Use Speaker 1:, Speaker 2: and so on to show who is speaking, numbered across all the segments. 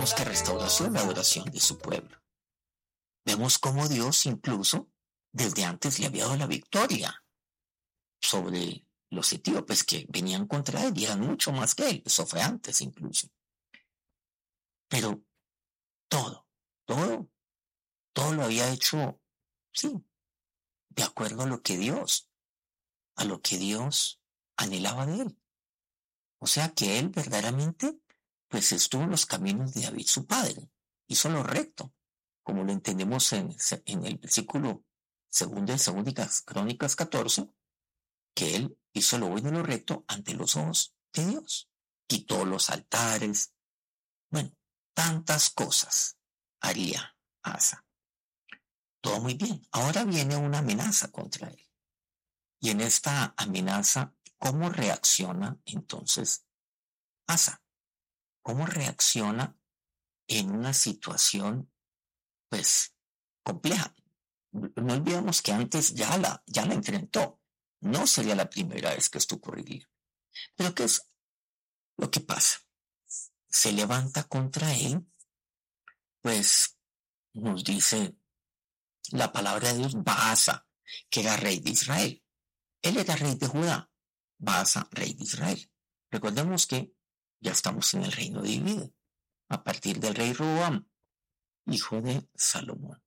Speaker 1: vemos que restauración la adoración de su pueblo. Vemos cómo Dios incluso desde antes le había dado la victoria sobre los etíopes que venían contra él y eran mucho más que él. Eso fue antes incluso. Pero todo, todo, todo lo había hecho, sí, de acuerdo a lo que Dios anhelaba de él. O sea que él verdaderamente, pues estuvo en los caminos de David, su padre, hizo lo recto, como lo entendemos en el versículo segundo de Segunda Crónicas 14, que él hizo lo bueno y lo recto ante los ojos de Dios. Quitó los altares, bueno, tantas cosas haría Asa. Todo muy bien. Ahora viene una amenaza contra él. Y en esta amenaza, ¿cómo reacciona entonces Asa? ¿Cómo reacciona en una situación, pues, compleja? No olvidemos que antes ya la enfrentó. No sería la primera vez que esto ocurriría. Pero ¿qué es lo que pasa? Se levanta contra él, pues nos dice la palabra de Dios, Baasa, que era rey de Israel. Él era rey de Judá, Baasa, rey de Israel. Recordemos que ya estamos en el reino dividido, a partir del rey Roboam, hijo de Salomón.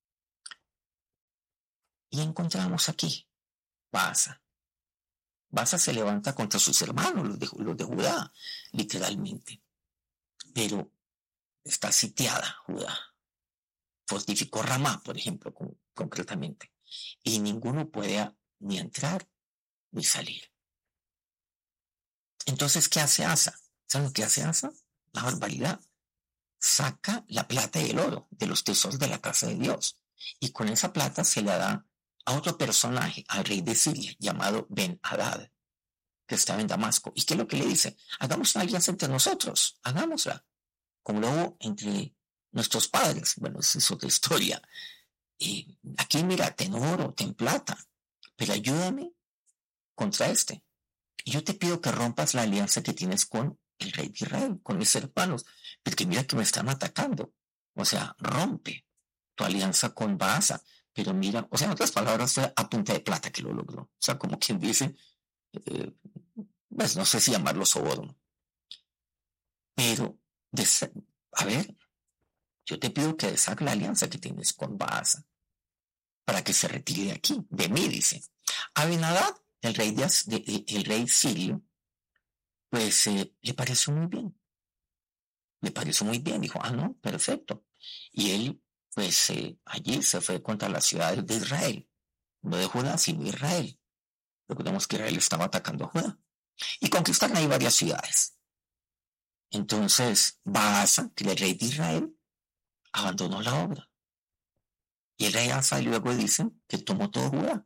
Speaker 1: Y encontramos aquí, Baasa. Baasa se levanta contra sus hermanos, los de Judá, literalmente. Pero está sitiada Judá. Fortificó Ramá, por ejemplo, concretamente. Y ninguno puede ni entrar ni salir. Entonces, ¿qué hace Asa? ¿Saben lo que hace Asa? La barbaridad. Saca la plata y el oro de los tesoros de la casa de Dios. Y con esa plata se la da a otro personaje, al rey de Siria, llamado Ben-Hadad, que estaba en Damasco. ¿Y qué es lo que le dice? Hagamos una alianza entre nosotros, hagámosla. Como lo hubo entre nuestros padres. Bueno, esa es otra historia. Y aquí, mira, ten oro, ten plata, pero ayúdame contra este. Y yo te pido que rompas la alianza que tienes con el rey de Israel, con mis hermanos, porque mira que me están atacando. O sea, rompe tu alianza con Baasa. Pero mira, o sea, en otras palabras, fue a punta de plata que lo logró. O sea, como quien dice, eh, pues no sé si llamarlo soborno. Pero, a ver, yo te pido que deshaga la alianza que tienes con Baasa para que se retire de aquí, de mí, dice. Abinadab, el rey sirio, pues le pareció muy bien. Le pareció muy bien. Dijo, no, perfecto. Y él, pues allí se fue contra las ciudades de Israel. No de Judá, sino de Israel. Recordemos que Israel estaba atacando a Judá. Y conquistaron ahí varias ciudades. Entonces, Baasa, que era el rey de Israel, abandonó la obra. Y el rey Asa luego dice que tomó todo Judá.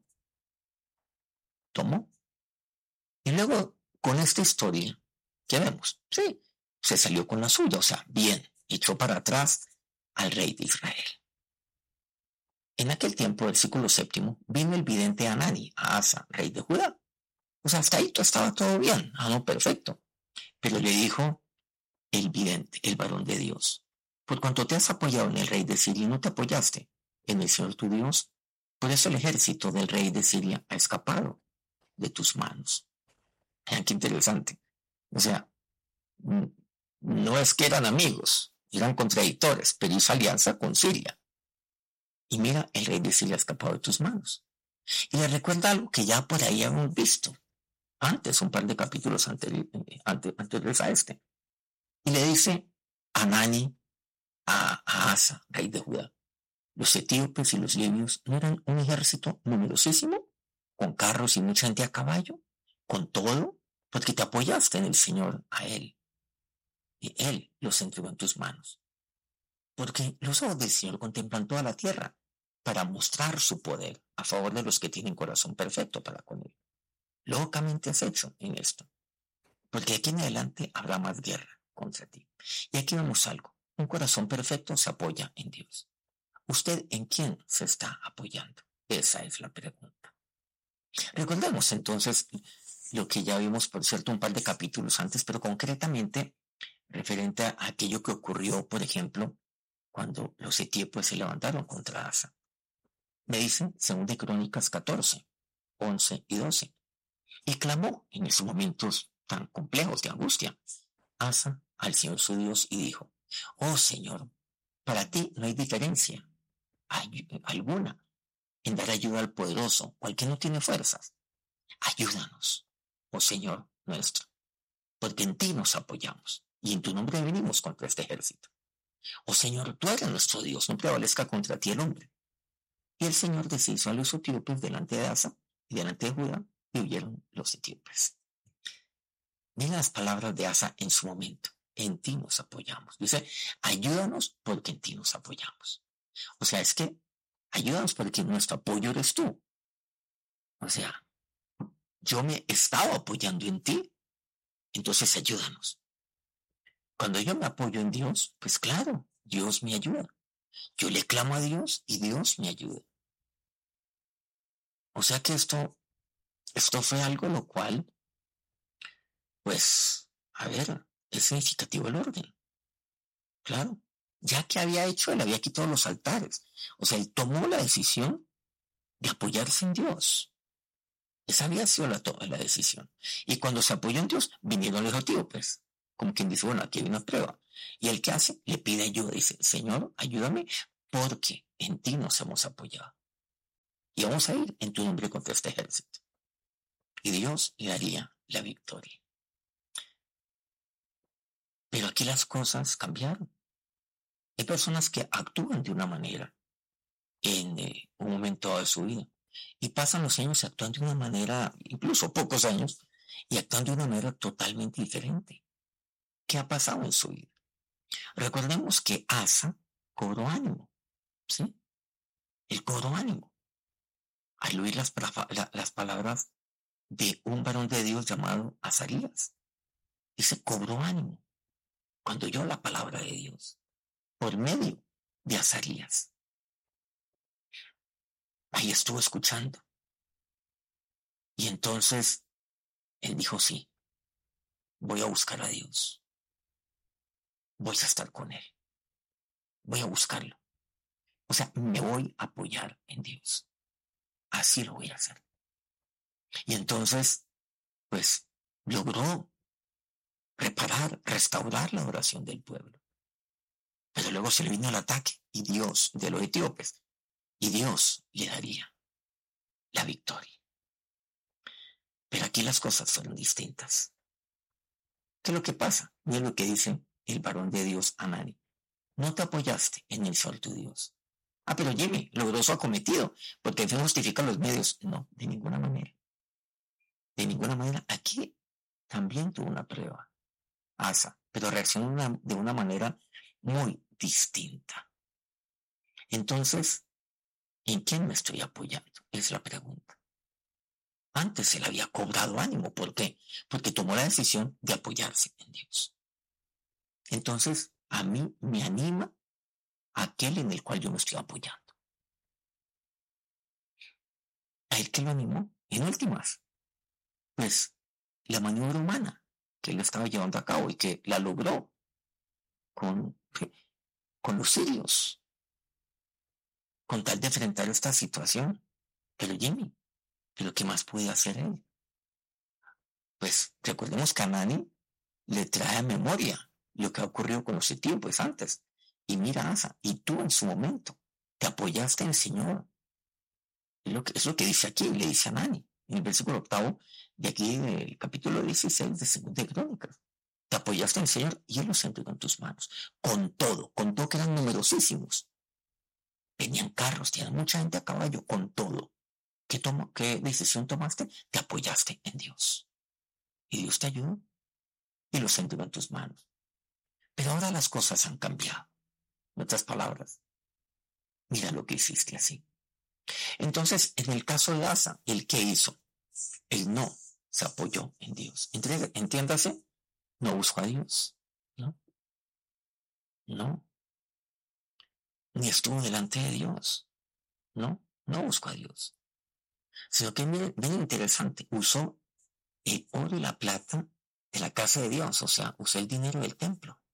Speaker 1: Tomó. Y luego, con esta historia, ¿qué vemos? Sí, se salió con la suya, o sea, bien, echó para atrás al rey de Israel. En aquel tiempo, versículo 7, vino el vidente Hanani a Asa, rey de Judá. O sea, hasta ahí estaba todo bien. No, perfecto. Pero le dijo el vidente, el varón de Dios, por cuanto te has apoyado en el rey de Siria y no te apoyaste en el Señor tu Dios, por eso el ejército del rey de Siria ha escapado de tus manos. Vean qué interesante. O sea, no es que eran amigos, eran contradictores, pero hizo alianza con Siria. Y mira, el rey de Siria ha escapado de tus manos. Y le recuerda algo que ya por ahí hemos visto antes, un par de capítulos anteriores a este. Y le dice a Hanani, a Asa, rey de Judá, los etíopes y los libios no eran un ejército numerosísimo, con carros y mucha gente a caballo, con todo, porque te apoyaste en el Señor a él. Y él los entregó en tus manos. Porque los ojos del Señor contemplan toda la tierra para mostrar su poder a favor de los que tienen corazón perfecto para con él. Locamente has hecho en esto, porque aquí en adelante habrá más guerra contra ti. Y aquí vemos algo. Un corazón perfecto se apoya en Dios. ¿Usted en quién se está apoyando? Esa es la pregunta. Recordemos entonces lo que ya vimos, por cierto, un par de capítulos antes, pero concretamente referente a aquello que ocurrió, por ejemplo, cuando los etíopes se levantaron contra Asa. Me dicen, según de Crónicas 14, 11 y 12. Y clamó en esos momentos tan complejos de angustia, Asa al Señor su Dios y dijo, oh Señor, para ti no hay diferencia alguna en dar ayuda al poderoso o al que no tiene fuerzas. Ayúdanos, oh Señor nuestro, porque en ti nos apoyamos y en tu nombre venimos contra este ejército. Oh Señor, tú eres nuestro Dios, no prevalezca contra ti el hombre. Y el Señor deshizo a los etíopes delante de Asa y delante de Judá, y huyeron los etíopes. Mira las palabras de Asa en su momento. En ti nos apoyamos. Dice, ayúdanos porque en ti nos apoyamos. O sea, es que ayúdanos porque nuestro apoyo eres tú. O sea, yo me estaba apoyando en ti, entonces ayúdanos. Cuando yo me apoyo en Dios, pues claro, Dios me ayuda. Yo le clamo a Dios y Dios me ayuda. O sea que esto fue algo lo cual, pues, a ver, es significativo el orden. Claro, ya que había hecho, él había quitado los altares. O sea, él tomó la decisión de apoyarse en Dios. Esa había sido la decisión. Y cuando se apoyó en Dios, vinieron los etíopes. Como quien dice, bueno, aquí hay una prueba. Y el que hace, le pide ayuda. Dice, Señor, ayúdame porque en ti nos hemos apoyado. Y vamos a ir en tu nombre contra este ejército. Y Dios le daría la victoria. Pero aquí las cosas cambiaron. Hay personas que actúan de una manera en un momento de su vida. Y pasan los años y actúan de una manera, incluso pocos años, y actúan de una manera totalmente diferente. ¿Qué ha pasado en su vida? Recordemos que Asa cobró ánimo, ¿sí? Él cobró ánimo al oír las palabras de un varón de Dios llamado Azarías. Dice, cobró ánimo cuando oyó la palabra de Dios por medio de Azarías. Ahí estuvo escuchando. Y entonces él dijo, sí, voy a buscar a Dios. Voy a estar con él. Voy a buscarlo. O sea, me voy a apoyar en Dios. Así lo voy a hacer. Y entonces, pues, logró reparar, restaurar la oración del pueblo. Pero luego se le vino el ataque y Dios, de los etíopes, y Dios le daría la victoria. Pero aquí las cosas fueron distintas. ¿Qué es lo que pasa? Mira lo que dice el varón de Dios, Anani. No te apoyaste en el Señor tu Dios. Ah, pero Jimmy, logró su acometido, porque el fin justifica los medios. No, de ninguna manera. De ninguna manera. Aquí también tuvo una prueba, Asa, pero reaccionó de una manera muy distinta. Entonces, ¿en quién me estoy apoyando? Es la pregunta. Antes él había cobrado ánimo. ¿Por qué? Porque tomó la decisión de apoyarse en Dios. Entonces, a mí me anima aquel en el cual yo me estoy apoyando. A él que lo animó, en últimas, pues la maniobra humana que él estaba llevando a cabo y que la logró con, con los sirios, con tal de enfrentar esta situación. Pero Jimmy, ¿pero qué más puede hacer él? Pues recordemos que Anani le trae a memoria lo que ha ocurrido con los etíopes antes. Y mira, Asa, y tú en su momento te apoyaste en el Señor. Es lo que dice aquí, le dice a Anani, en el versículo 8 de aquí del capítulo 16 de 2 de Crónicas. Te apoyaste en el Señor y Él los entregó en tus manos. Con todo que eran numerosísimos. Tenían carros, tenían mucha gente a caballo, con todo. ¿Qué decisión tomaste? Te apoyaste en Dios. Y Dios te ayudó y los entregó en tus manos. Pero ahora las cosas han cambiado. En otras palabras, mira lo que hiciste así. Entonces, en el caso de Asa, ¿el qué hizo? Él no se apoyó en Dios. Entiéndase, no buscó a Dios. No, no. Ni estuvo delante de Dios. No, no buscó a Dios. Sino que bien interesante, usó el oro y la plata de la casa de Dios, o sea, usó el dinero del templo.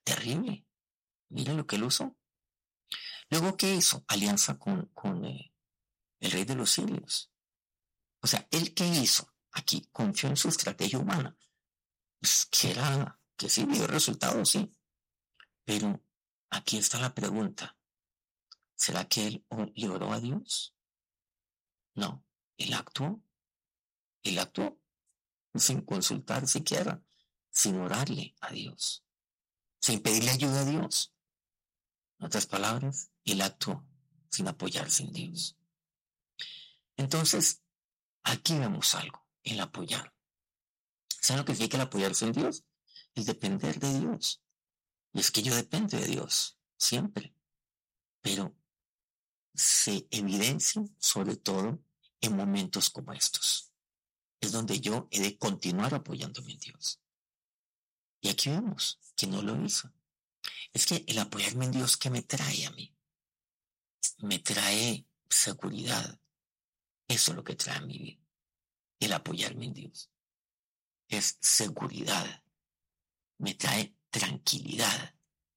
Speaker 1: Terrible. Mira lo que él usó. Luego, ¿qué hizo? Alianza con el rey de los sirios. O sea, ¿él qué hizo? Aquí confió en su estrategia humana. Pues, que sí dio resultados, sí. Pero aquí está la pregunta. ¿Será que él le oró a Dios? No. Él actuó. Él actuó sin consultar siquiera, sin orarle a Dios, sin pedirle ayuda a Dios. En otras palabras, él actuó sin apoyarse en Dios. Entonces, aquí vemos algo, el apoyar. ¿Saben lo que significa el apoyarse en Dios? El depender de Dios. Y es que yo dependo de Dios, siempre. Pero se evidencia sobre todo en momentos como estos. Es donde yo he de continuar apoyándome en Dios. Y aquí vemos que no lo hizo. Es que el apoyarme en Dios, ¿qué me trae a mí? Me trae seguridad. Eso es lo que trae a mi vida. El apoyarme en Dios. Es seguridad. Me trae tranquilidad.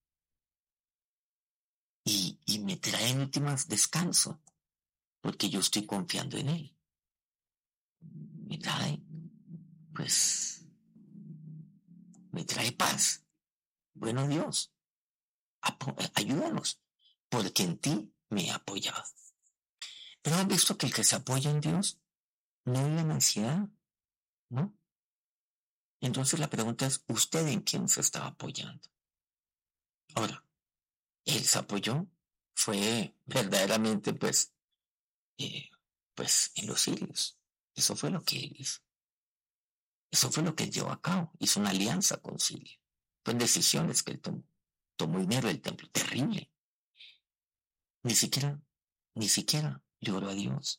Speaker 1: Y me trae en últimas descanso. Porque yo estoy confiando en Él. Me trae, pues, me trae paz. Bueno, Dios, ayúdanos. Porque en ti me he apoyado. Pero han visto que el que se apoya en Dios no vive en ansiedad, ¿no? Entonces la pregunta es, ¿usted en quién se estaba apoyando? Ahora, él se apoyó, fue verdaderamente, eh, pues en los sirios. Eso fue lo que él hizo. Eso fue lo que él llevó a cabo. Hizo una alianza con Siria. Fue en decisiones que él tomó. Tomó dinero del templo. Terrible. Ni siquiera, ni siquiera le oró a Dios.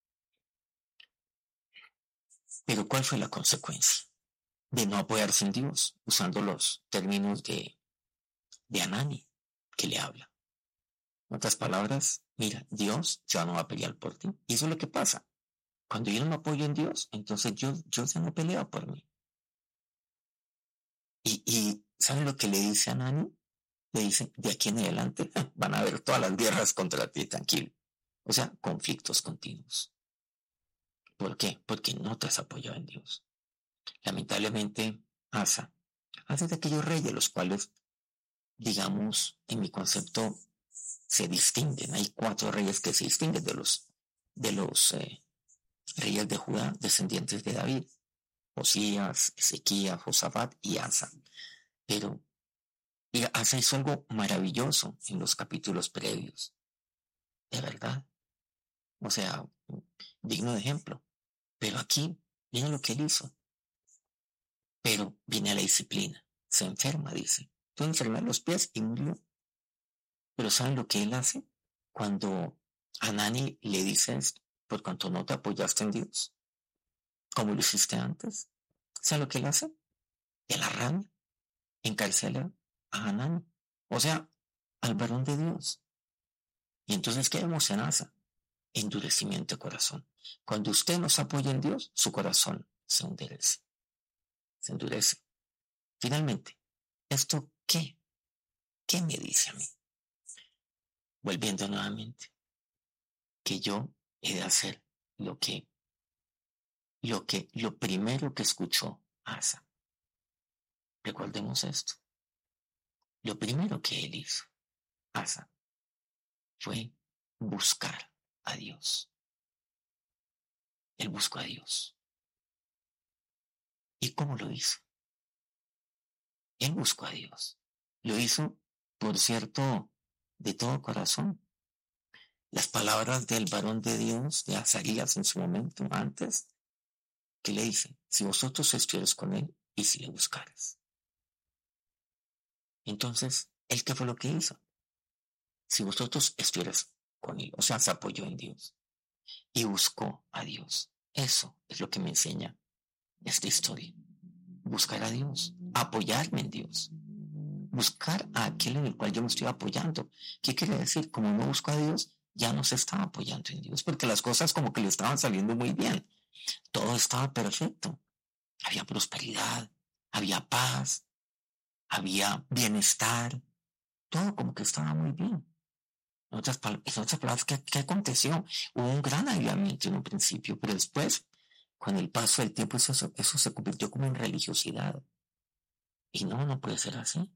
Speaker 1: Pero ¿cuál fue la consecuencia de no apoyarse en Dios? Usando los términos de Anani, que le habla. En otras palabras, mira, Dios ya no va a pelear por ti. Y eso es lo que pasa. Cuando yo no me apoyo en Dios, entonces yo ya no peleo por mí. Y ¿saben lo que le dice a Nani? Le dice, de aquí en adelante van a haber todas las guerras contra ti, tranquilo. O sea, conflictos continuos. ¿Por qué? Porque no te has apoyado en Dios. Lamentablemente, Asa es de aquellos reyes los cuales, digamos, en mi concepto, se distinguen. Hay 4 reyes que se distinguen de los reyes de Judá, descendientes de David: Josías, Ezequías, Josafat y Asa. Pero Asa hizo algo maravilloso en los capítulos previos, de verdad. O sea, digno de ejemplo. Pero aquí, miren lo que él hizo. Pero viene a la disciplina. Se enferma, dice. Tuvo enfermar los pies y murió. Pero ¿saben lo que él hace? Cuando Anani le dice esto, por cuanto no te apoyaste en Dios, como lo hiciste antes, ¿saben lo que él hace? De la rabia, encarcela a Anani. O sea, al varón de Dios. Y entonces, ¿qué vemos en Asa? Endurecimiento de corazón. Cuando usted no se apoya en Dios, su corazón se endurece. Se endurece. Finalmente, ¿esto qué? ¿Qué me dice a mí? Volviendo nuevamente, que yo he de hacer lo primero que escuchó Asa. Recordemos esto. Lo primero que él hizo, Asa, fue buscar a Dios. Él buscó a Dios. ¿Y cómo lo hizo? Él buscó a Dios. Lo hizo, por cierto, de todo corazón. Las palabras del varón de Dios, de Azarías en su momento antes, que le dice, si vosotros estuvierais con él y si le buscaras. Entonces, ¿él qué fue lo que hizo? Si vosotros estuvierais con él, o sea, se apoyó en Dios y buscó a Dios. Eso es lo que me enseña esta historia. Buscar a Dios, apoyarme en Dios, buscar a aquel en el cual yo me estoy apoyando. ¿Qué quiere decir? Como no busco a Dios, ya no se estaba apoyando en Dios, porque las cosas como que le estaban saliendo muy bien. Todo estaba perfecto. Había prosperidad, había paz, había bienestar, todo como que estaba muy bien. En otras palabras, ¿qué aconteció? Hubo un gran avivamiento en un principio, pero después, con el paso del tiempo, eso se convirtió como en religiosidad. Y no puede ser así.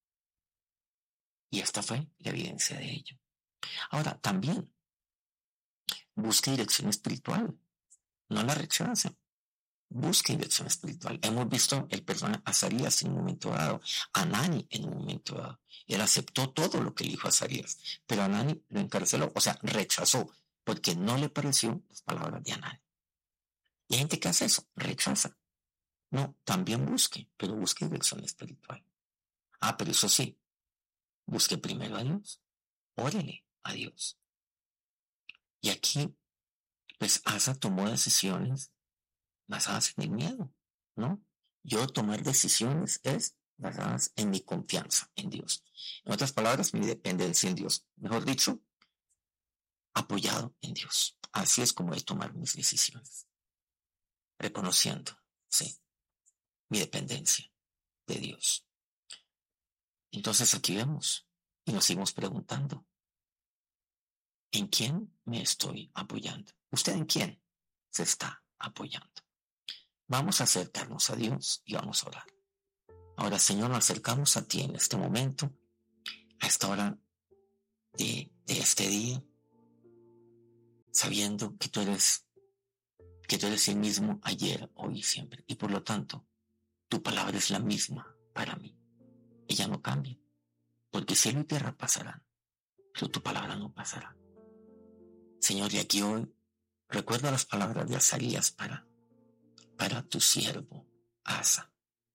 Speaker 1: Y esta fue la evidencia de ello. Ahora, también, busque dirección espiritual. No la rechace. Busque dirección espiritual. Hemos visto el personaje Azarías en un momento dado, Anani en un momento dado. Él aceptó todo lo que le dijo Azarías, pero Anani lo encarceló, o sea, rechazó, porque no le pareció las palabras de Anani. Y hay gente que hace eso, rechaza. No, también busque, pero busque dirección espiritual. Pero eso sí, busque primero a Dios, órele a Dios. Y aquí, pues Asa tomó decisiones basadas en el miedo, ¿no? Yo tomar decisiones es basadas en mi confianza en Dios. En otras palabras, mi dependencia en Dios. Mejor dicho, apoyado en Dios. Así es como he tomar mis decisiones. Reconociendo, sí, mi dependencia de Dios. Entonces aquí vemos y nos seguimos preguntando, ¿en quién me estoy apoyando? ¿Usted en quién se está apoyando? Vamos a acercarnos a Dios y vamos a orar. Ahora, Señor, nos acercamos a ti en este momento, a esta hora de este día, sabiendo que tú eres el mismo ayer, hoy y siempre. Y por lo tanto, tu palabra es la misma para mí. Ella no cambia, porque cielo y tierra pasarán, pero tu palabra no pasará. Señor, y aquí hoy recuerda las palabras de Azarías para tu siervo Asa.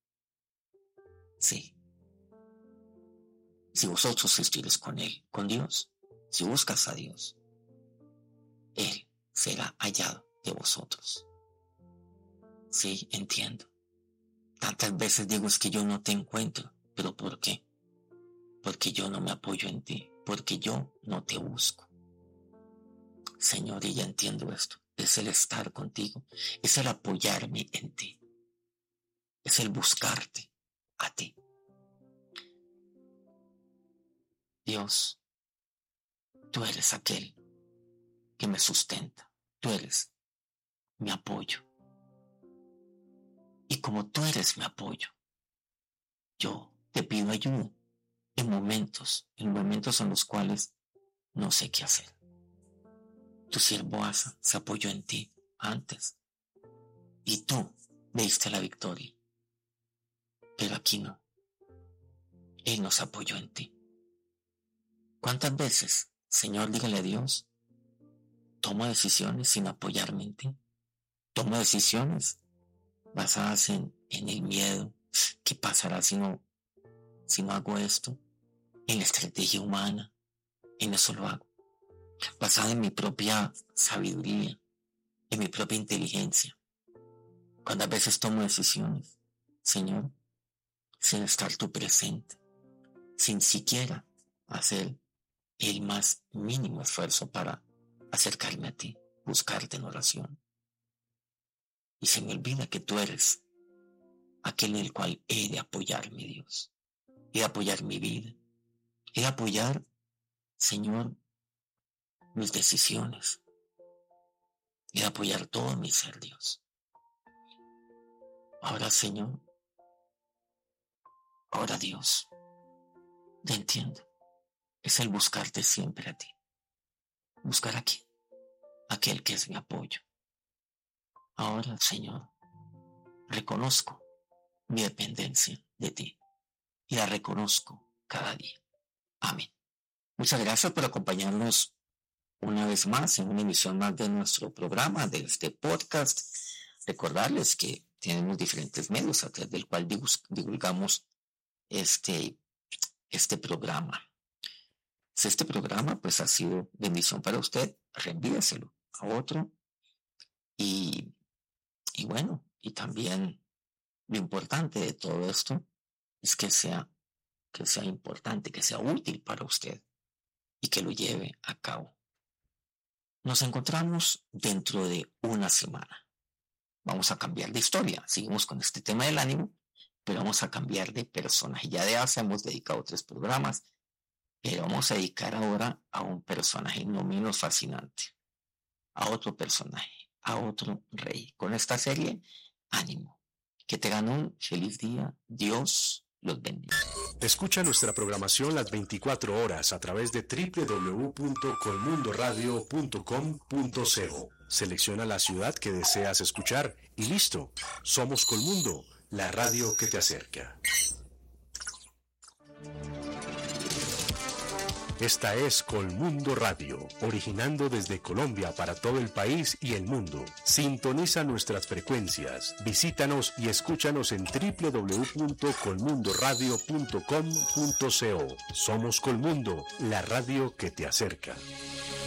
Speaker 1: Sí. Si vosotros estuvieres con él, con Dios, si buscas a Dios, Él será hallado de vosotros. Sí, entiendo. Tantas veces digo es que yo no te encuentro, pero ¿por qué? Porque yo no me apoyo en ti, porque yo no te busco. Señor, y ya entiendo esto. Es el estar contigo, es el apoyarme en ti, es el buscarte a ti. Dios, tú eres aquel que me sustenta, tú eres mi apoyo. Y como tú eres mi apoyo, yo te pido ayuda en momentos en los cuales no sé qué hacer. Tu siervo Asa se apoyó en ti antes y tú me diste la victoria, pero aquí no. Él nos apoyó en ti. ¿Cuántas veces, Señor, dígale a Dios, tomo decisiones sin apoyarme en ti? Tomo decisiones basadas en el miedo. ¿Qué pasará si no hago esto? En la estrategia humana. En eso lo hago. Basada en mi propia sabiduría, en mi propia inteligencia. Cuando a veces tomo decisiones, Señor, sin estar tú presente, sin siquiera hacer el más mínimo esfuerzo para acercarme a ti, buscarte en oración. Y se me olvida que tú eres aquel en el cual he de apoyarme, Dios. He de apoyar mi vida. He de apoyar, Señor, mis decisiones. He de apoyar todo mi ser, Dios. Ahora, Señor, ahora, Dios, te entiendo. Es el buscarte siempre a ti. Buscar aquí, aquel que es mi apoyo. Ahora, Señor, reconozco mi dependencia de ti y la reconozco cada día. Amén. Muchas gracias por acompañarnos una vez más en una emisión más de nuestro programa, de este podcast. Recordarles que tenemos diferentes medios a través del cual divulgamos este programa. Si este programa pues ha sido bendición para usted, reenvíeselo a otro y bueno, y también lo importante de todo esto es que sea importante, que sea útil para usted y que lo lleve a cabo. Nos encontramos dentro de una semana. Vamos a cambiar de historia. Seguimos con este tema del ánimo, pero vamos a cambiar de personaje. Ya de hace hemos dedicado 3 programas, pero vamos a dedicar ahora a un personaje no menos fascinante, a otro personaje, a otro rey. Con esta serie, ánimo, que tengan un feliz día. Dios los bendiga.
Speaker 2: Escucha nuestra programación las 24 horas a través de www.colmundoradio.com.co. Selecciona la ciudad que deseas escuchar y listo. Somos Colmundo, la radio que te acerca. Esta es Colmundo Radio, originando desde Colombia para todo el país y el mundo. Sintoniza nuestras frecuencias, visítanos y escúchanos en www.colmundoradio.com.co. Somos Colmundo, la radio que te acerca.